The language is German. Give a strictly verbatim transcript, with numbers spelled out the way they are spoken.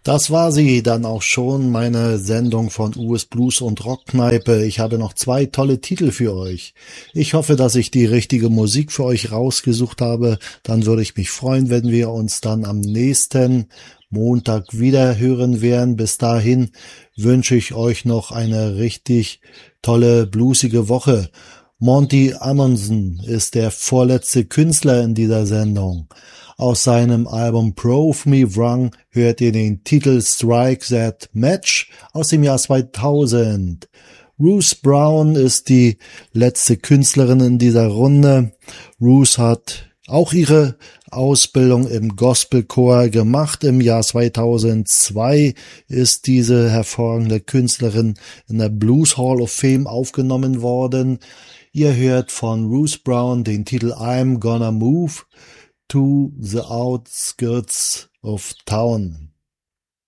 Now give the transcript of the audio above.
Das war sie dann auch schon, meine Sendung von U S Blues und Rockkneipe. Ich habe noch zwei tolle Titel für euch. Ich hoffe, dass ich die richtige Musik für euch rausgesucht habe. Dann würde ich mich freuen, wenn wir uns dann am nächsten Montag wieder hören werden. Bis dahin wünsche ich euch noch eine richtig tolle, bluesige Woche. Monty Amundsen ist der vorletzte Künstler in dieser Sendung. Aus seinem Album Prove Me Wrong hört ihr den Titel Strike That Match aus dem Jahr zweitausend. Ruth Brown ist die letzte Künstlerin in dieser Runde. Ruth hat auch ihre Ausbildung im Gospelchor gemacht. Im Jahr zweitausendzwei ist diese hervorragende Künstlerin in der Blues Hall of Fame aufgenommen worden. Ihr hört von Ruth Brown den Titel I'm Gonna Move to the Outskirts of Town.